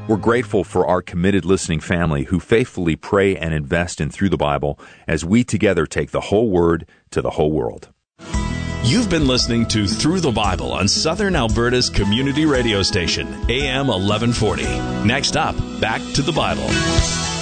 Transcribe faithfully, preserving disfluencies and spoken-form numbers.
We're grateful for our committed listening family who faithfully pray and invest in Through the Bible as we together take the whole Word to the whole world. You've been listening to Through the Bible on Southern Alberta's community radio station, A M eleven forty. Next up, back to the Bible.